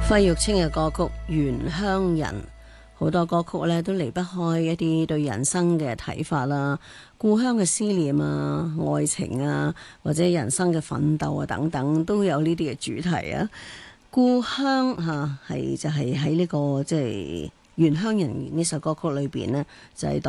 費玉清嘅歌曲《原鄉人》，好多歌曲咧都離不開一啲對人生嘅睇法啦，故鄉嘅思念啊、愛情啊，或者人生嘅奮鬥啊等等，都有呢啲嘅主題啊。故鄉嚇係就係喺呢個即係《原鄉人》呢首歌曲裏邊呢，就係